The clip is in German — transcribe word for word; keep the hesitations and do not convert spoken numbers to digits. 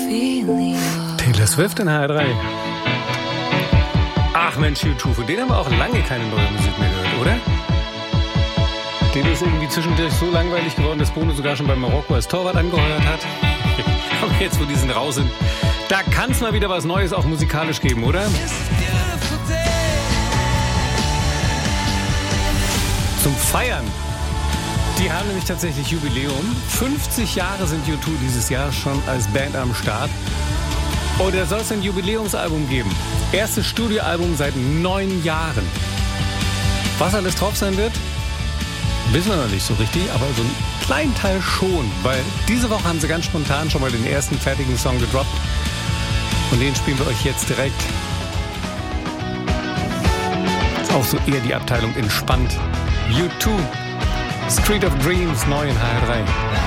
Taylor Swift in H R drei. Ach Mensch, U zwei, von denen haben wir auch lange keine neue Musik mehr gehört, oder? Den ist irgendwie zwischendurch so langweilig geworden, dass Bono sogar schon bei Marokko als Torwart angeheuert hat. Aber jetzt, wo die sind raus sind, da kann es mal wieder was Neues auch musikalisch geben, oder? Zum Feiern. Die haben nämlich tatsächlich Jubiläum. fünfzig Jahre sind U zwei dieses Jahr schon als Band am Start. Und da soll es ein Jubiläumsalbum geben. Erstes Studioalbum seit neun Jahren. Was alles drauf sein wird, wissen wir noch nicht so richtig, aber so einen kleinen Teil schon. Weil diese Woche haben sie ganz spontan schon mal den ersten fertigen Song gedroppt. Und den spielen wir euch jetzt direkt. Ist auch so eher die Abteilung entspannt. U zwei, Street of Dreams, neu in H R drei.